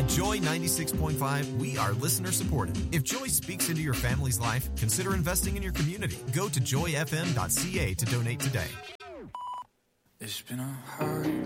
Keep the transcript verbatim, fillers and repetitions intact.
At Joy ninety-six point five, we are listener supported. If Joy speaks into your family's life, consider investing in your community. Go to joy f m dot c a to donate today. It's been a hard